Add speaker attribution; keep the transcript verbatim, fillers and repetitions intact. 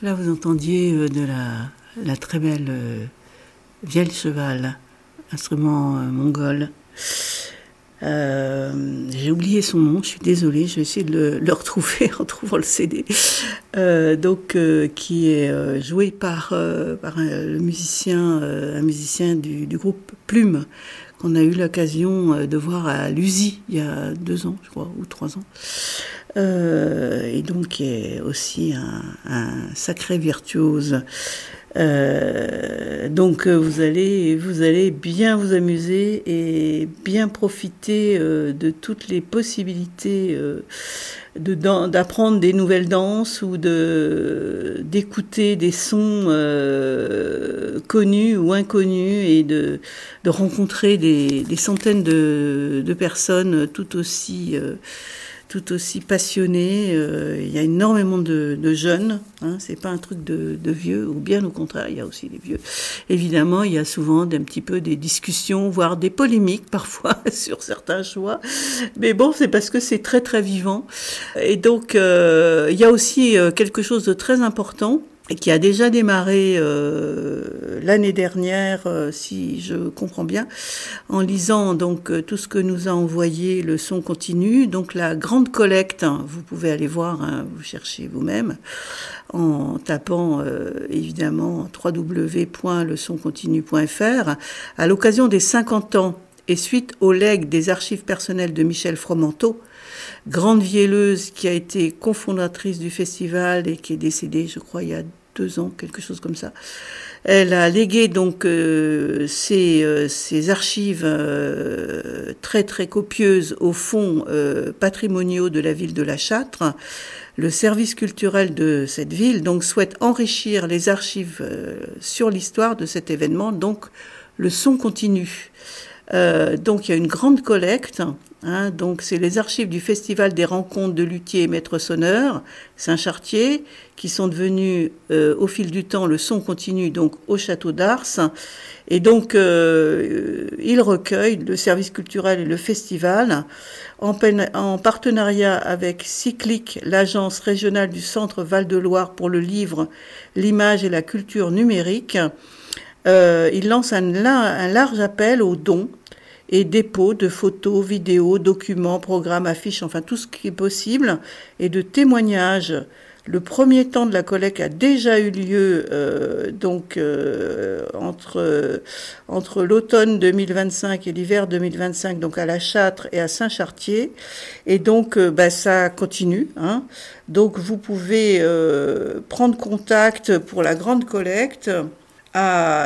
Speaker 1: Là, vous entendiez euh, de la, la très belle euh, vielle cheval, instrument euh, mongol. Euh, j'ai oublié son nom, je suis désolée, je vais essayer de le, le retrouver en trouvant le C D. Euh, donc, euh, qui est euh, joué par, euh, par un, le musicien, euh, un musicien du, du groupe Plume, qu'on a eu l'occasion de voir à l'U S I il y a deux ans, je crois, ou trois ans. Euh, et donc, qui est aussi un, un sacré virtuose. Euh, donc vous allez, vous allez bien vous amuser et bien profiter euh, de toutes les possibilités euh, de, d'apprendre des nouvelles danses ou de, d'écouter des sons euh, connus ou inconnus et de, de rencontrer des, des centaines de, de personnes tout aussi... Euh, tout aussi passionné. Euh, il y a énormément de, de jeunes. Hein, c'est pas un truc de, de vieux, ou bien au contraire, il y a aussi des vieux. Évidemment, il y a souvent un petit peu des discussions, voire des polémiques parfois sur certains choix. Mais bon, c'est parce que c'est très très vivant. Et donc, euh, il y a aussi quelque chose de très important et qui a déjà démarré euh, l'année dernière, euh, si je comprends bien, en lisant donc tout ce que nous a envoyé le son continu. Donc la grande collecte, hein, vous pouvez aller voir, hein, vous cherchez vous-même, en tapant euh, évidemment w w w point le son continu point f r, à l'occasion des cinquante ans et suite au legs des archives personnelles de Michel Fromenteau, grande vielleuse qui a été cofondatrice du festival et qui est décédée, je crois, il y a deux ans, quelque chose comme ça. Elle a légué donc euh, ses, euh, ses archives euh, très très copieuses aux fonds euh, patrimoniaux de la ville de La Châtre. Le service culturel de cette ville donc souhaite enrichir les archives euh, sur l'histoire de cet événement, donc le son continu. Euh, donc il y a une grande collecte, hein, donc c'est les archives du Festival des rencontres de luthiers et maîtres sonneurs Saint-Chartier qui sont devenus euh, au fil du temps le son continu donc au château d'Ars, et donc euh, il recueille le service culturel et le festival en, pen- en partenariat avec Cyclic, l'agence régionale du Centre Val-de-Loire pour le livre, l'image et la culture numérique. Euh, il lance un, un large appel aux dons et dépôt de photos, vidéos, documents, programmes, affiches, enfin tout ce qui est possible, et de témoignages. Le premier temps de la collecte a déjà eu lieu euh, donc euh, entre euh, entre l'automne deux mille vingt-cinq et l'hiver deux mille vingt-cinq, donc à La Châtre et à Saint-Chartier, et donc euh, bah, ça continue. Hein. Donc vous pouvez euh, prendre contact pour la grande collecte à